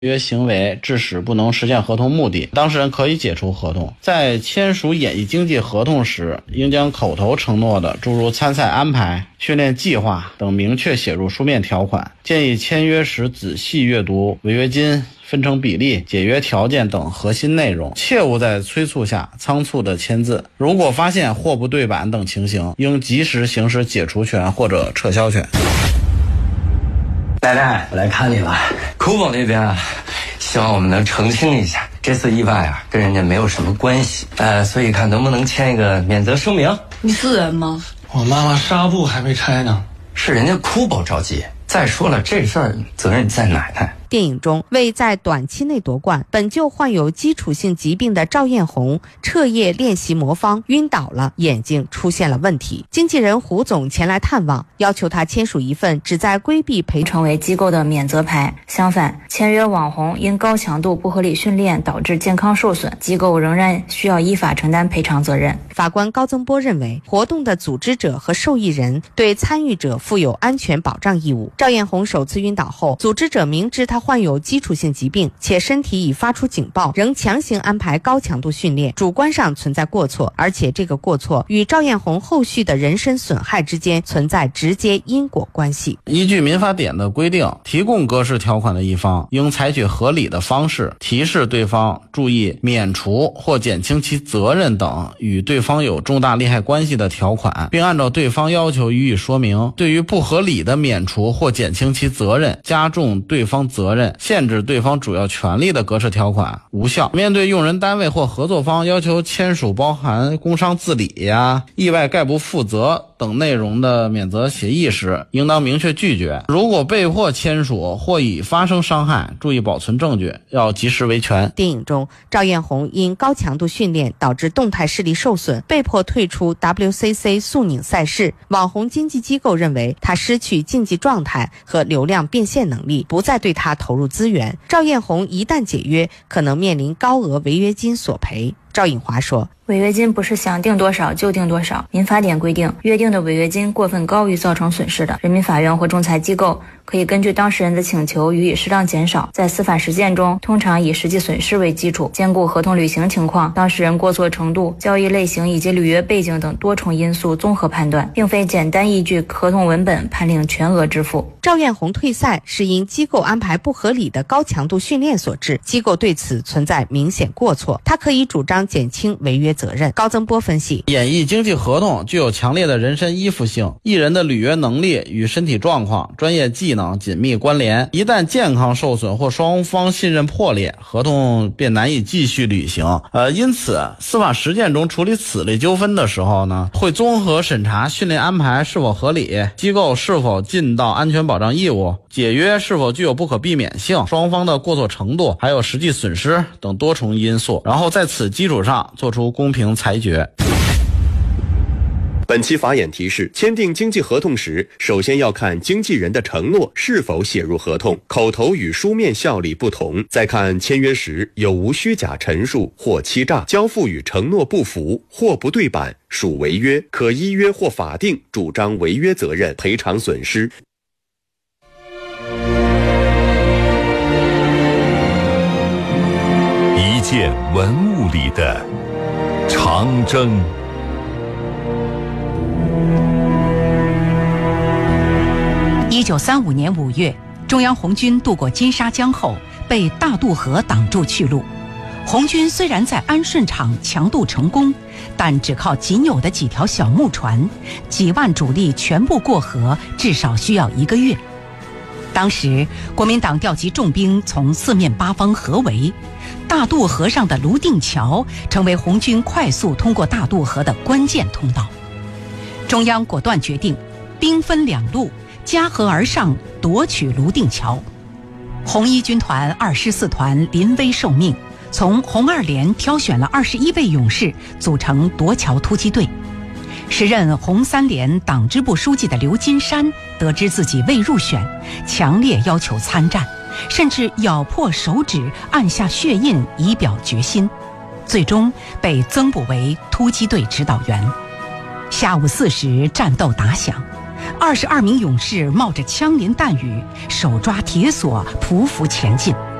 约行为致使不能实现合同目的，当事人可以解除合同。在签署演艺经济合同时，应将口头承诺的诸如参赛安排、训练计划等明确写入书面条款。建议签约时仔细阅读违约金、分成比例、解约条件等核心内容，切勿在催促下仓促的签字。如果发现货不对版等情形，应及时行使解除权或者撤销权。 奶奶，我来看你了。酷宝那边啊，希望我们能澄清一下，这次意外啊跟人家没有什么关系，所以看能不能签一个免责声明。 你自人吗？ 我妈妈纱布还没拆呢， 是人家酷宝着急。再说了，这事儿责任在奶奶。 电影中为在短期内夺冠，本就患有基础性疾病的赵艳红彻夜练习魔方，晕倒了，眼睛出现了问题。经纪人胡总前来探望，要求他签署一份旨在规避赔成为机构的免责牌。相反，签约网红因高强度不合理训练导致健康受损，机构仍然需要依法承担赔偿责任。 法官高增波认为，活动的组织者和受益人对参与者负有安全保障义务。赵艳红首次晕倒后，组织者明知他患有基础性疾病，且身体已发出警报，仍强行安排高强度训练，主观上存在过错，而且这个过错与赵艳红后续的人身损害之间存在直接因果关系。 依据民法典的规定，提供格式条款的一方应采取合理的方式提示对方注意免除或减轻其责任等与对方有重大利害关系的条款，并按照对方要求予以说明。对于不合理的免除或减轻其责任、加重对方责任、限制对方主要权利的格式条款无效。面对用人单位或合作方要求签署包含工伤自理意外概不负责等内容的免责协议时，应当明确拒绝。如果被迫签署或已发生伤害，注意保存证据，要及时维权。 电影中，赵艳红因高强度训练导致动态视力受损，被迫退出 WCC 速拧赛事。网红经纪机构认为她失去竞技状态和流量变现能力，不再对她投入资源。赵艳红一旦解约，可能面临高额违约金索赔。赵颖华说， 违约金不是想定多少就定多少，民法典规定，约定的违约金过分高于造成损失的，人民法院或仲裁机构可以根据当事人的请求予以适当减少。在司法实践中，通常以实际损失为基础，兼顾合同履行情况、当事人过错程度、交易类型以及履约背景等多重因素综合判断，并非简单依据合同文本判令全额支付。 赵艳红退赛是因机构安排不合理的高强度训练所致，机构对此存在明显过错，他可以主张减轻违约责任。高增波分析， 演艺经纪合同具有强烈的人身依附性，艺人的履约能力与身体状况、专业技能紧密关联，一旦健康受损或双方信任破裂，合同便难以继续履行。因此司法实践中处理此类纠纷的时候呢，会综合审查训练安排是否合理，机构是否尽到安全保障义务，解约是否具有不可避免性，双方的过错程度，还有实际损失等多重因素，然后在此基础上做出公平裁决。 本期法眼提示：签订经纪合同时，首先要看经纪人的承诺是否写入合同，口头与书面效力不同；再看签约时有无虚假陈述或欺诈，交付与承诺不符或不对版，属违约，可依约或法定主张违约责任，赔偿损失。 一件文物里的长征。 1935年5月，中央红军渡过金沙江后，被大渡河挡住去路。红军虽然在安顺场强渡成功，但只靠仅有的几条小木船，几万主力全部过河，至少需要1个月。当时国民党调集重兵从四面八方合围，大渡河上的泸定桥成为红军快速通过大渡河的关键通道。中央果断决定兵分2路，夹河而上，夺取泸定桥。红一军团2师4团临危受命，从红二连挑选了21位勇士，组成夺桥突击队。时任红3连党支部书记的刘金山得知自己未入选，强烈要求参战，甚至咬破手指，按下血印以表决心，最终被增补为突击队指导员。下午4时，战斗打响，22名勇士冒着枪林弹雨，手抓铁索匍匐前进。